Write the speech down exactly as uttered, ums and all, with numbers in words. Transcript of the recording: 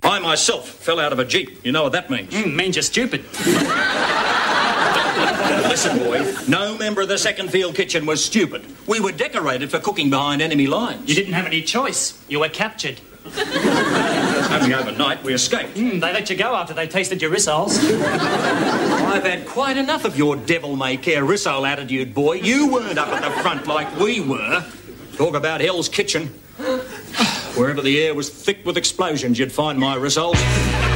I myself fell out of a Jeep. You know what that means? Mm, means you're stupid. Listen, boy, no member of the second field kitchen was stupid. We were decorated for cooking behind enemy lines. You didn't have any choice. You were captured. Only overnight we escaped. Mm, they let you go after they tasted your rissoles. I've had quite enough of your devil-may-care rissole attitude, boy. You weren't up at the front like we were. Talk about Hell's Kitchen. Wherever the air was thick with explosions, you'd find my rissoles.